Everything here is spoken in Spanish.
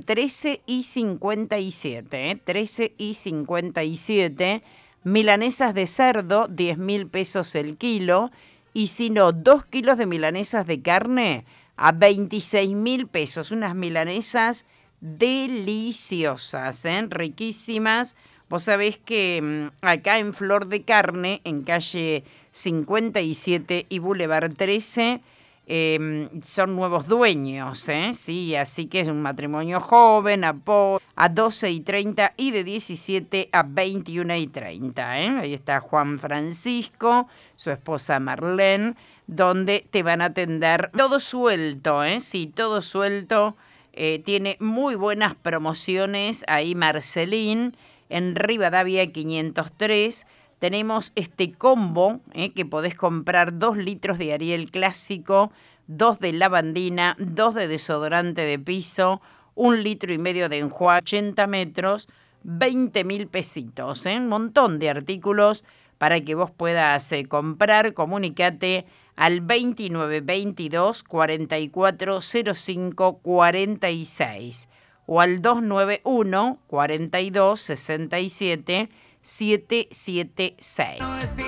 13,57, 13,57. Milanesas de cerdo, 10.000 pesos el kilo. Y si no, 2 kilos de milanesas de carne a 26.000 pesos. Unas milanesas deliciosas, riquísimas. Vos sabés que acá en Flor de Carne, en calle 57 y Boulevard 13, son nuevos dueños, sí, así que es un matrimonio joven, a 12:30 y de 17 a 21:30, Ahí está Juan Francisco, su esposa Marlene, donde te van a atender todo suelto, sí, todo suelto. Tiene muy buenas promociones ahí Marcelín, en Rivadavia 503. Tenemos este combo que podés comprar 2 litros de Ariel clásico, 2 de lavandina, 2 de desodorante de piso, 1,5 litros de enjuague, 80 metros, 20.000 pesitos. Un montón de artículos para que vos puedas comprar. Comunicate al 2922 4405 46 o al 291 42 67 776.